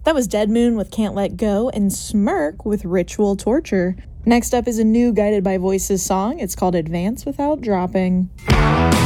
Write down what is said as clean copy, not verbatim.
That was Dead Moon with Can't Let Go and Smirk with Ritual Torture. Next up is a new Guided by Voices song. It's called Advance Without Dropping.